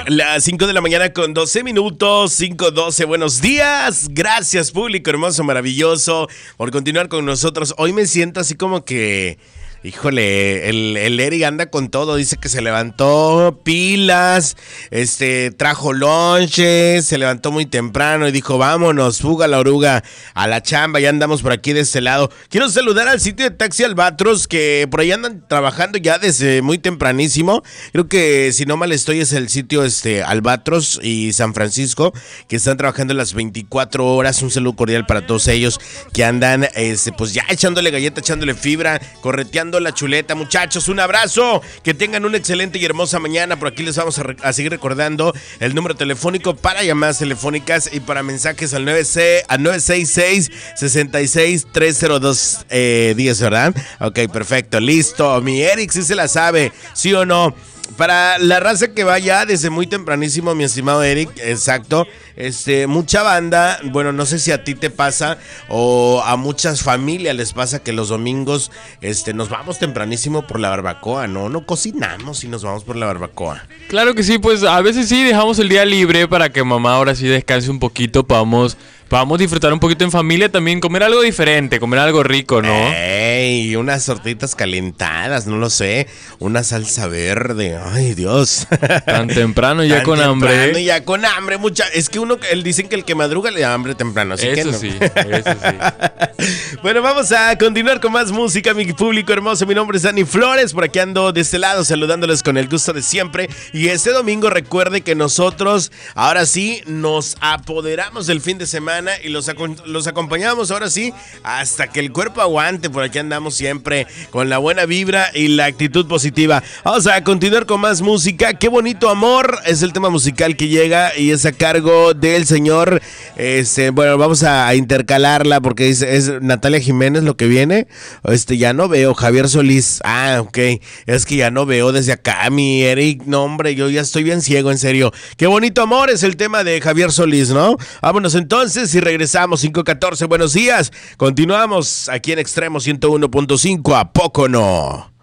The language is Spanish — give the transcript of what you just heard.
Las 5 de la mañana con 12 minutos, 5:12, buenos días. Gracias, público hermoso, maravilloso, por continuar con nosotros. Hoy me siento así como que, híjole, el Eric anda con todo, dice que se levantó pilas, trajo lonche, se levantó muy temprano y dijo, vámonos, fuga la oruga, a la chamba, ya andamos por aquí de este lado. Quiero saludar al sitio de Taxi Albatros, que por ahí andan trabajando ya desde muy tempranísimo. Creo que, si no mal estoy, es el sitio Albatros y San Francisco, que están trabajando las 24 horas. Un saludo cordial para todos ellos que andan, pues ya echándole galleta, echándole fibra, correteando la chuleta. Muchachos, un abrazo, que tengan una excelente y hermosa mañana. Por aquí les vamos a seguir recordando el número telefónico para llamadas telefónicas y para mensajes al 966-66-302-10, ¿verdad? Ok, perfecto, listo. Mi Eric sí se la sabe, ¿sí o no? Para la raza que vaya desde muy tempranísimo, mi estimado Eric, exacto, mucha banda, bueno, no sé si a ti te pasa o a muchas familias les pasa que los domingos, nos vamos tempranísimo por la barbacoa, ¿no? No cocinamos y nos vamos por la barbacoa. Claro que sí, pues a veces sí dejamos el día libre para que mamá ahora sí descanse un poquito, podamos disfrutar un poquito en familia, también comer algo diferente, comer algo rico, ¿no? ¡Ey! Unas tortitas calentadas, no lo sé, una salsa verde, ¡ay, Dios! Tan temprano ya con hambre. Y ya con hambre, es que dicen que el que madruga le da hambre temprano, así que no. Eso sí. Bueno, vamos a continuar con más música, mi público hermoso. Mi nombre es Dani Flores, por aquí ando de este lado saludándoles con el gusto de siempre. Y este domingo recuerde que nosotros ahora sí nos apoderamos del fin de semana y los acompañamos ahora sí hasta que el cuerpo aguante. Por aquí andamos siempre con la buena vibra y la actitud positiva. Vamos a continuar con más música. Qué bonito amor es el tema musical que llega y es a cargo del señor, bueno, vamos a intercalarla porque es Natalia Jiménez lo que viene. Ya no veo Javier Solís. Ah, ok, es que ya no veo desde acá, mi Eric. No, hombre, yo ya estoy bien ciego, en serio. Qué bonito amor es el tema de Javier Solís, ¿no? Vámonos entonces y regresamos. 5:14, buenos días. Continuamos aquí en Extremo 101.5. ¿A poco no?